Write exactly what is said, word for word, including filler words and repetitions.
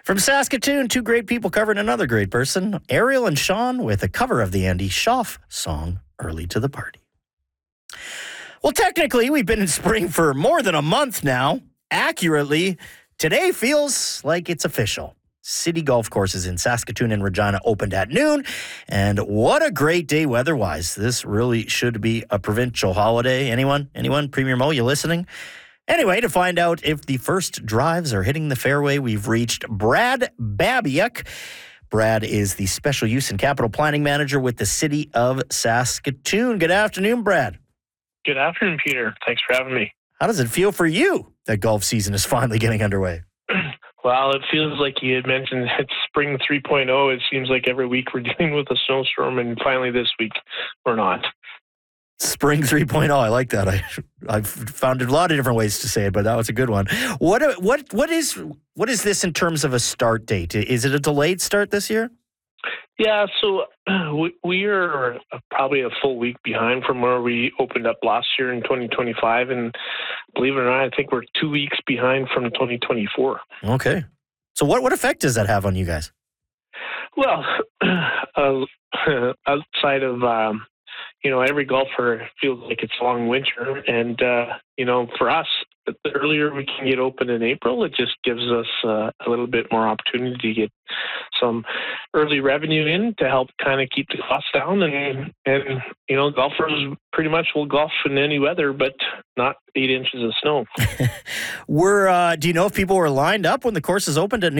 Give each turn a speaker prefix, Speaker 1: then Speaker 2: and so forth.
Speaker 1: From Saskatoon, two great people covering another great person. Ariel and Sean with a cover of the Andy Schaaf song, Early to the Party. Well, technically, we've been in spring for more than a month now. Accurately, today feels like it's official. City golf courses in Saskatoon and Regina opened at noon. And what a great day weather-wise. This really should be a provincial holiday. Anyone? Anyone? Premier Mo, you listening? Anyway, to find out if the first drives are hitting the fairway, we've reached Brad Babiak. Brad is the Special Use and Capital Planning Manager with the City of Saskatoon. Good afternoon, Brad.
Speaker 2: Good afternoon, Peter. Thanks for having me.
Speaker 1: How does it feel for you that golf season is finally getting underway?
Speaker 2: Well, it feels like you had mentioned it's spring three point oh. It seems like every week we're dealing with a snowstorm, and finally this week we're not.
Speaker 1: Spring three point oh. I like that. I, I've found a lot of different ways to say it, but that was a good one. What what what is what is this in terms of a start date? Is it a delayed start this year?
Speaker 2: Yeah, so we, we are probably a full week behind from where we opened up last year in twenty twenty-five, and believe it or not, I think we're two weeks behind from twenty twenty-four.
Speaker 1: Okay. So what, what effect does that have on you guys?
Speaker 2: Well, uh, outside of... Um, You know, every golfer feels like it's a long winter. And, uh, you know, for us, the earlier we can get open in April, it just gives us uh, a little bit more opportunity to get some early revenue in to help kind of keep the costs down. And, and, you know, golfers pretty much will golf in any weather, but not eight inches of snow.
Speaker 1: We're, uh, do you know if people were lined up when the courses opened at noon?